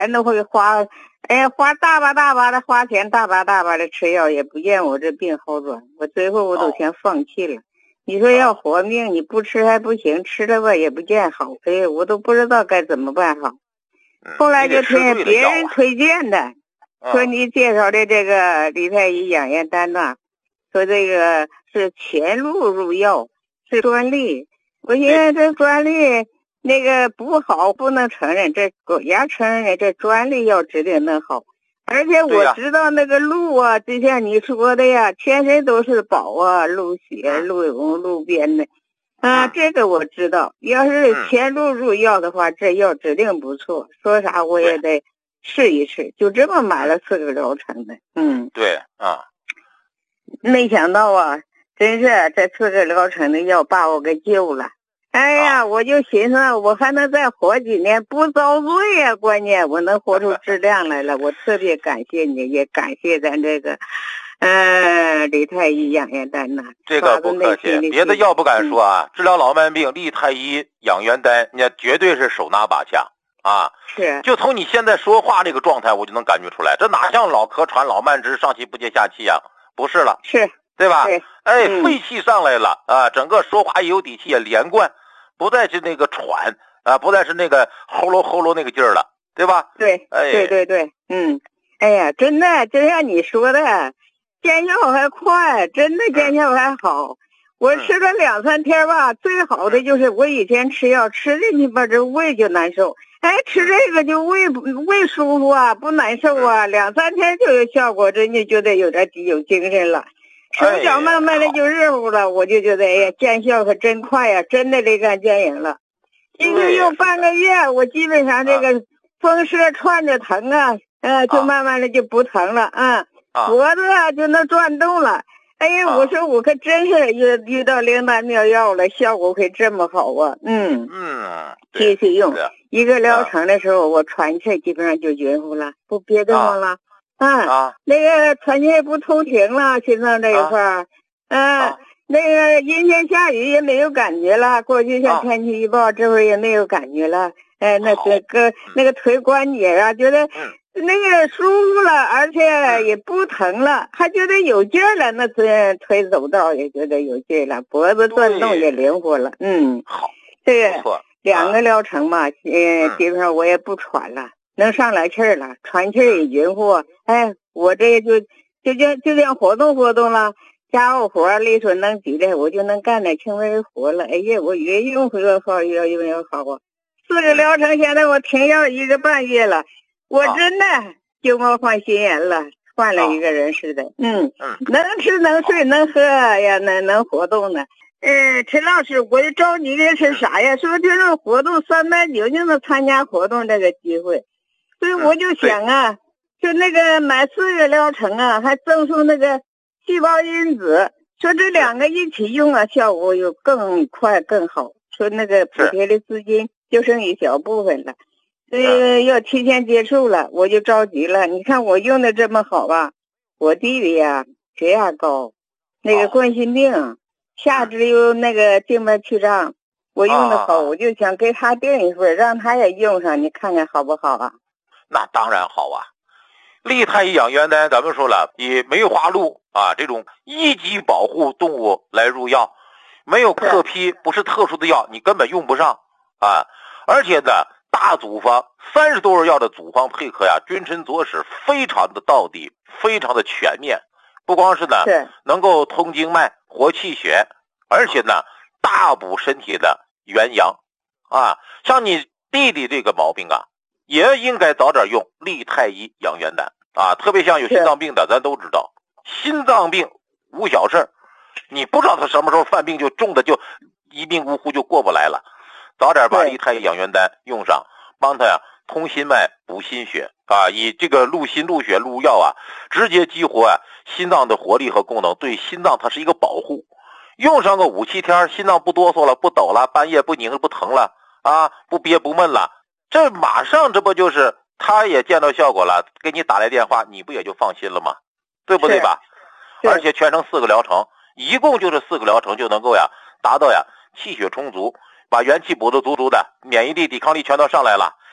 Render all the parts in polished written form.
人都会花，花大把大把的花钱，大把大把的吃药，也不见我这病好转。我最后我都先放弃了。你说要活命，你不吃还不行，吃了吧也不见好。我都不知道该怎么办好。后来就听别人推荐的，说你介绍的这个利太医养元丹呐，说这个是前路入药，是专利。我寻思这专利那个不好，不能承认，这国家承认这专利药指定能好。而且我知道那个鹿啊，就像你说的呀，全身都是宝啊，鹿血、鹿茸、鹿鞭的。这个我知道。要是前路入药的话，这药指定不错。说啥我也得试一试，就这么买了4个疗程的。 对啊。 没想到啊，真是这4个疗程的药把我给救了。哎呀，我就寻思我还能再活几年，不遭罪呀。关键我能活出质量来了，我特别感谢你，也感谢咱这个利太医养元丹呐。 这个不客气，别的药不敢说啊，治疗老慢病，利太医养元丹，那绝对是手拿把掐啊。 是， 就从你现在说话这个状态，我就能感觉出来，这哪像老咳喘、老慢支、上气不接下气啊？不是了， 是， 对吧？肺气上来了啊，整个说话也有底气，也连贯。不再是那个喘啊，不再是那个喉咙那个劲儿了，对吧？ 对，对，哎呀，真的，就像你说的，见效还快，真的见效还好。我吃了2、3天吧，最好的就是我以前吃药吃进去吧，这胃就难受，吃这个就胃舒服啊，不难受啊，2、3天就有效果，真就觉得有精神了。手脚慢慢的就热乎了，我就觉得见效可真快呀，真的立竿见影了。一个用半个月，我基本上这个风湿串着疼啊，就慢慢的就不疼了脖子就能转动了。我说我可真是遇到灵丹妙药了，效果可这么好啊。继续用1个疗程的时候，我喘气基本上就匀乎了，不憋得慌了。那个喘气不通停了，心脏这一块儿，那个阴天下雨也没有感觉了，过去像天气预报，这会儿也没有感觉了。那个腿关节啊，觉得那个舒服了，而且也不疼了，还觉得有劲儿了。那腿走道也觉得有劲儿了，脖子转动也灵活了。 好， 这个2个疗程嘛，基本上我也不喘了。能上来气儿了，喘气儿也匀乎。我这就这样活动了，家务活力所能及的，我就能干点轻微活了。我越用越好，越用越好啊！4个疗程，现在我停药1个半月了，我真的就跟换新人了，换了一个人似的。能吃能睡能喝呀，能活动呢。陈老师，我着急的是啥呀？说这种活动390就能参加活动这个机会。所以我就想啊，就那个买4个疗程啊，还赠送那个细胞因子，说这2个一起用啊，效果又更快更好。说那个补贴的资金就剩一小部分了，所以要提前结束了，我就着急了。你看我用的这么好吧，我弟弟呀血压高，那个冠心病，下肢有那个静脉曲张，我用的好，我就想给他订一份，让他也用上，你看看好不好啊？ 那当然好啊！利太医养元丹，咱们说了，以梅花鹿啊这种一级保护动物来入药，没有特批，不是特殊的药，你根本用不上啊！而且呢，大组方30多味药的组方配合呀，君臣佐使，非常的到底，非常的全面。不光是呢，能够通经脉、活气血，而且呢，大补身体的元阳啊！像你弟弟这个毛病啊，也应该早点用利太医养元丹啊！特别像有心脏病的，咱都知道，心脏病无小事，你不知道他什么时候犯病就重的就一命呜呼就过不来了。早点把利太医养元丹用上，帮他呀通心脉、补心血啊，以这个入心、入血、入药啊，直接激活啊心脏的活力和功能，对心脏它是一个保护。用上个5、7天，心脏不哆嗦了，不抖了，半夜不拧不疼了啊，不憋不闷了。这马上这不就是他也见到效果了，给你打来电话，你不也就放心了吗？对不对吧？而且全程4个疗程，一共就是4个疗程就能够呀达到呀气血充足，把元气补得足足的，免疫力抵抗力全都上来了，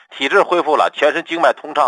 体质恢复了，全身经脉通畅。